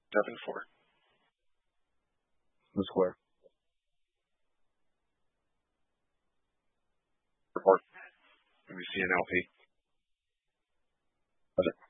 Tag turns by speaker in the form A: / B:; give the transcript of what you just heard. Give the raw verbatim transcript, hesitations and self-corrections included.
A: seven four.
B: The square.
A: Report. Let me see an L P.